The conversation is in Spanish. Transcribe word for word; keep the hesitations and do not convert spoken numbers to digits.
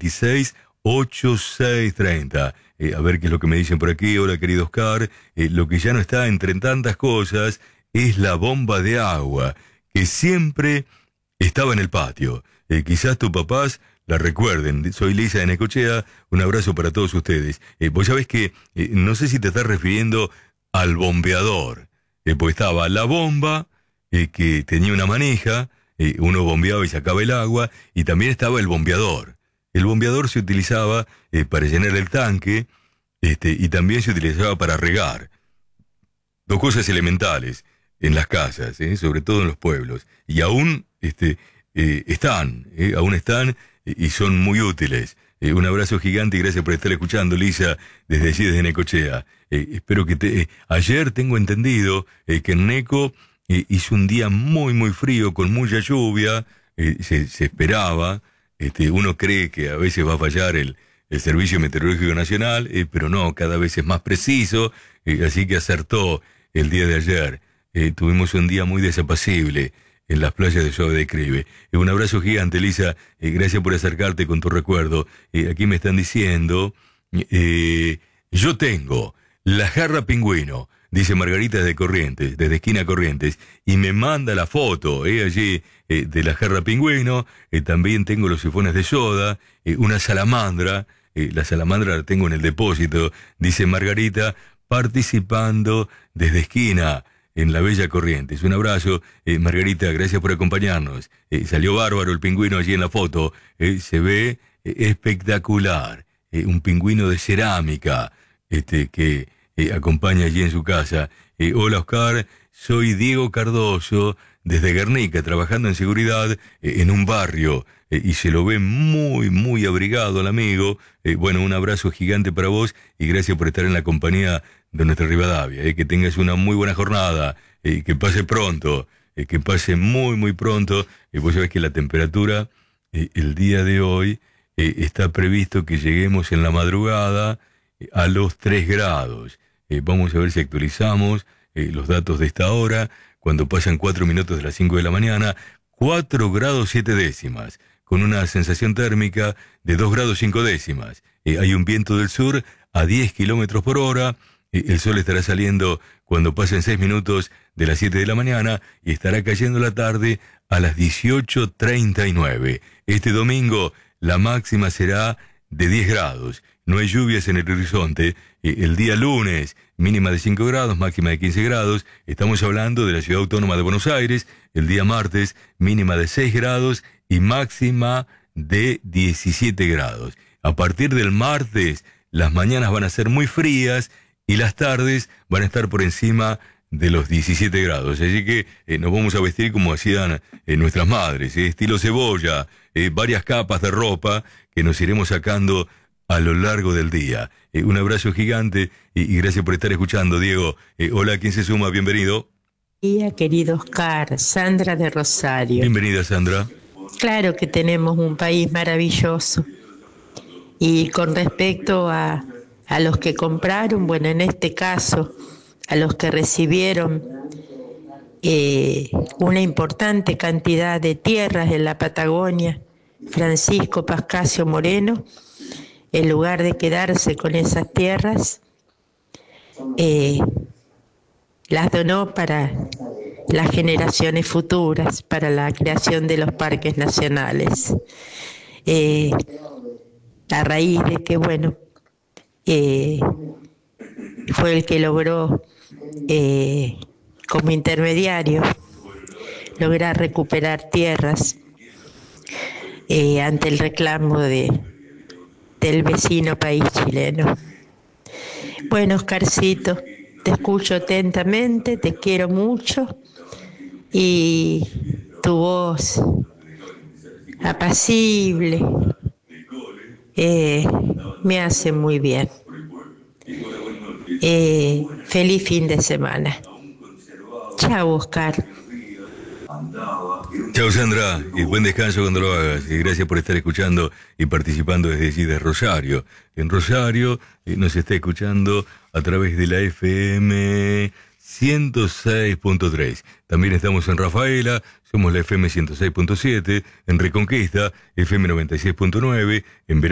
veintiséis, ochenta y seis treinta. Eh, a ver qué es lo que me dicen por aquí. Hola, querido Oscar. Eh, lo que ya no está entre tantas cosas es la bomba de agua, que siempre estaba en el patio. Eh, quizás tus papás la recuerden. Soy Lisa de Necochea. Un abrazo para todos ustedes. Eh, vos sabés que, eh, no sé si te estás refiriendo al bombeador. Eh, pues estaba la bomba, eh, que tenía una manija, eh, uno bombeaba y sacaba el agua, y también estaba el bombeador. El bombeador se utilizaba eh, para llenar el tanque, este, y también se utilizaba para regar. Dos cosas elementales en las casas, eh, sobre todo en los pueblos. Y aún este, eh, están, eh, aún están eh, y son muy útiles. Eh, un abrazo gigante y gracias por estar escuchando, Lisa, desde allí, desde Necochea. Eh, espero que te... Eh, ayer tengo entendido eh, que en Neco eh, hizo un día muy, muy frío, con mucha lluvia, eh, se, se esperaba. Este, uno cree que a veces va a fallar el, el Servicio Meteorológico Nacional, eh, pero no, cada vez es más preciso, eh, así que acertó el día de ayer. Eh, tuvimos un día muy desapacible en las playas de Suave de Cribe. Eh, un abrazo gigante, Lisa, eh, gracias por acercarte con tu recuerdo. Eh, aquí me están diciendo, eh, yo tengo la jarra pingüino, dice Margarita de Corrientes, desde esquina Corrientes, y me manda la foto, eh, allí, eh, de la jarra pingüino. Eh, también tengo los sifones de soda, eh, una salamandra, eh, la salamandra la tengo en el depósito, dice Margarita, participando desde esquina, en la bella Corrientes. Un abrazo, eh, Margarita, gracias por acompañarnos. Eh, salió bárbaro el pingüino allí en la foto, eh, se ve eh, espectacular, eh, un pingüino de cerámica, este, que eh, acompaña allí en su casa. Eh, hola, Oscar, soy Diego Cardoso, desde Guernica, trabajando en seguridad eh, en un barrio, eh, y se lo ve muy, muy abrigado al amigo. Eh, bueno, un abrazo gigante para vos y gracias por estar en la compañía de nuestra Rivadavia. Eh, que tengas una muy buena jornada, eh, que pase pronto, eh, que pase muy, muy pronto. Eh, vos sabés que la temperatura eh, el día de hoy eh, está previsto que lleguemos en la madrugada eh, a los tres grados. Eh, vamos a ver si actualizamos eh, los datos de esta hora. Cuando pasan cuatro minutos de las cinco de la mañana, cuatro grados siete décimas, con una sensación térmica de dos grados cinco décimas. Eh, hay un viento del sur a diez kilómetros por hora. Eh, el sol estará saliendo cuando pasen seis minutos de las siete de la mañana y estará cayendo la tarde a las dieciocho treinta y nueve. Este domingo la máxima será de diez grados. No hay lluvias en el horizonte. Eh, el día lunes, mínima de cinco grados, máxima de quince grados. Estamos hablando de la Ciudad Autónoma de Buenos Aires. El día martes, mínima de seis grados y máxima de diecisiete grados. A partir del martes, las mañanas van a ser muy frías y las tardes van a estar por encima de los diecisiete grados. Así que eh, nos vamos a vestir como hacían eh, nuestras madres, eh, estilo cebolla, eh, varias capas de ropa que nos iremos sacando a lo largo del día. Eh, un abrazo gigante y, y gracias por estar escuchando, Diego. Eh, hola, ¿quién se suma? Bienvenido. Día, querido Oscar, Sandra de Rosario. Bienvenida, Sandra. Claro que tenemos un país maravilloso. Y con respecto a, a los que compraron, bueno, en este caso, a los que recibieron eh, una importante cantidad de tierras en la Patagonia, Francisco Pascasio Moreno, en lugar de quedarse con esas tierras, eh, las donó para las generaciones futuras, para la creación de los parques nacionales. Eh, a raíz de que, bueno, eh, fue el que logró, eh, como intermediario, lograr recuperar tierras eh, ante el reclamo de del vecino país chileno. Bueno, Oscarcito, te escucho atentamente, te quiero mucho y tu voz apacible eh, me hace muy bien. Eh, feliz fin de semana. Chao, Oscar. Chao, Sandra, y buen descanso cuando lo hagas. Y gracias por estar escuchando y participando desde allí de Rosario. En Rosario eh, nos está escuchando a través de la F M ciento seis punto tres. También estamos en Rafaela, somos la F M ciento seis punto siete, en Reconquista, F M noventa y seis punto nueve, en Veracruz.